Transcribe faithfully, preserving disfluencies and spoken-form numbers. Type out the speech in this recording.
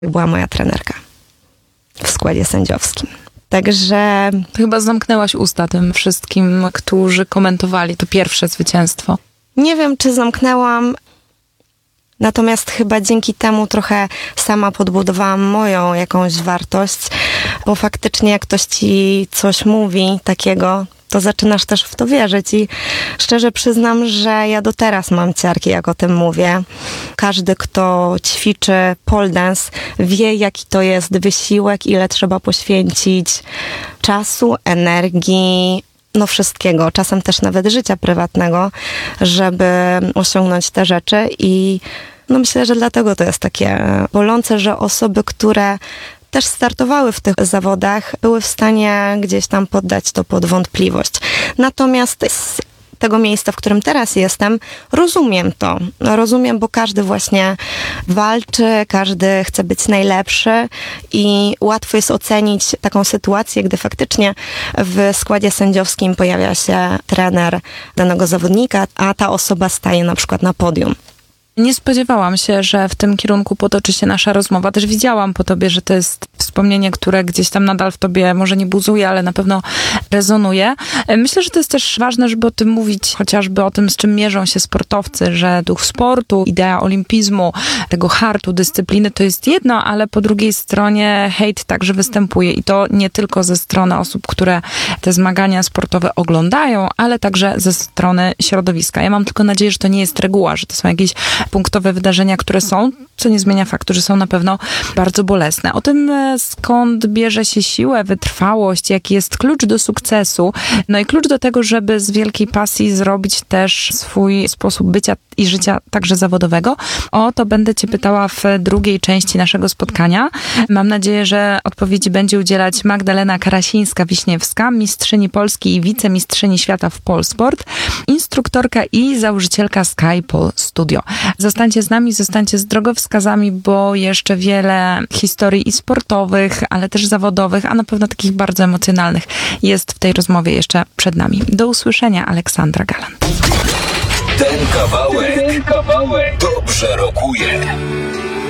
była moja trenerka w składzie sędziowskim. Także... To chyba zamknęłaś usta tym wszystkim, którzy komentowali to pierwsze zwycięstwo. Nie wiem, czy zamknęłam, natomiast chyba dzięki temu trochę sama podbudowałam moją jakąś wartość, bo faktycznie jak ktoś ci coś mówi takiego, to zaczynasz też w to wierzyć i szczerze przyznam, że ja do teraz mam ciarki, jak o tym mówię. Każdy, kto ćwiczy pole dance, wie, jaki to jest wysiłek, ile trzeba poświęcić czasu, energii, no wszystkiego, czasem też nawet życia prywatnego, żeby osiągnąć te rzeczy i no myślę, że dlatego to jest takie bolące, że osoby, które też startowały w tych zawodach, były w stanie gdzieś tam poddać to pod wątpliwość. Natomiast z tego miejsca, w którym teraz jestem, rozumiem to. Rozumiem, bo każdy właśnie walczy, każdy chce być najlepszy i łatwo jest ocenić taką sytuację, gdy faktycznie w składzie sędziowskim pojawia się trener danego zawodnika, a ta osoba staje na przykład na podium. Nie spodziewałam się, że w tym kierunku potoczy się nasza rozmowa. Też widziałam po tobie, że to jest wspomnienie, które gdzieś tam nadal w tobie może nie buzuje, ale na pewno rezonuje. Myślę, że to jest też ważne, żeby o tym mówić, chociażby o tym, z czym mierzą się sportowcy, że duch sportu, idea olimpizmu, tego hartu, dyscypliny to jest jedno, ale po drugiej stronie hejt także występuje i to nie tylko ze strony osób, które te zmagania sportowe oglądają, ale także ze strony środowiska. Ja mam tylko nadzieję, że to nie jest reguła, że to są jakieś punktowe wydarzenia, które są, co nie zmienia faktu, że są na pewno bardzo bolesne. O tym, skąd bierze się siłę, wytrwałość, jaki jest klucz do sukcesu, no i klucz do tego, żeby z wielkiej pasji zrobić też swój sposób bycia i życia także zawodowego. O to będę cię pytała w drugiej części naszego spotkania. Mam nadzieję, że odpowiedzi będzie udzielać Magdalena Karasińska-Wiśniewska, mistrzyni Polski i wicemistrzyni świata w Polsport, instruktorka i założycielka Sky Pole Studio. Zostańcie z nami, zostańcie z drogowskazami, bo jeszcze wiele historii i sportowych, ale też zawodowych, a na pewno takich bardzo emocjonalnych jest w tej rozmowie jeszcze przed nami. Do usłyszenia, Aleksandra Galant. Ten kawałek, ten kawałek dobrze rokuje.